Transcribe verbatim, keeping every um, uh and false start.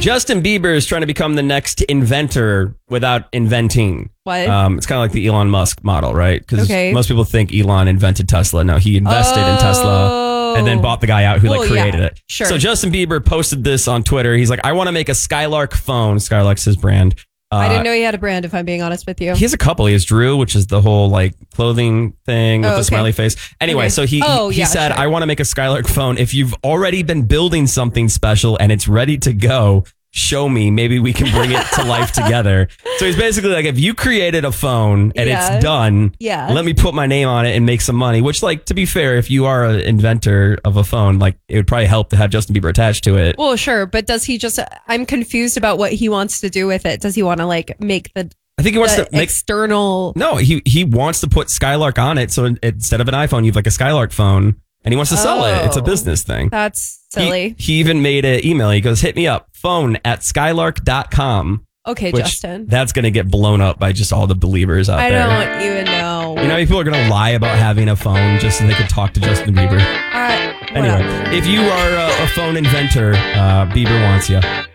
Justin Bieber is trying to become the next inventor without inventing. What? Um, it's kind of like the Elon Musk model, right? Because okay. most people think Elon invented Tesla. No, he invested oh. in Tesla and then bought the guy out who like created yeah. it. Sure. So Justin Bieber posted this on Twitter. He's like, I want to make a Skylark phone. Skylark's his brand. Uh, I didn't know he had a brand, if I'm being honest with you. He has a couple. He has Drew, which is the whole like clothing thing with oh, the okay. smiley face. Anyway, okay. so he oh, he, he yeah, said, sure. I want to make a Skylark phone. If you've already been building something special and it's ready to go, show me. Maybe we can bring it to life together. So he's basically like, if you created a phone and yeah. it's done, yeah. let me put my name on it and make some money. Which, like, to be fair, if you are an inventor of a phone, like, it would probably help to have Justin Bieber attached to it. Well, sure. But does he just, I'm confused about what he wants to do with it. Does he want to like make the I think he wants to make external. No, he he wants to put Skylark on it. So instead of an iPhone, you have like a Skylark phone, and he wants to oh, sell it. It's a business thing. That's silly. He, he even made an email. He goes, hit me up, phone at skylark dot com. Okay, which Justin. That's going to get blown up by just all the believers out I there. I don't even know. You know, people are going to lie about having a phone just so they can talk to Justin Bieber. Uh, anyway, if you are a, a phone inventor, uh, Bieber wants you.